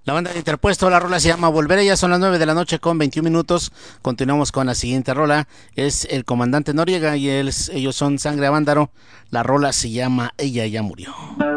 La banda de Interpuesto, la rola se llama Volveré, ya son las 9 de la noche con 21 minutos. Continuamos con la siguiente rola, es el Comandante Noriega y ellos son Sangre Avándaro. La rola se llama Ella ya murió.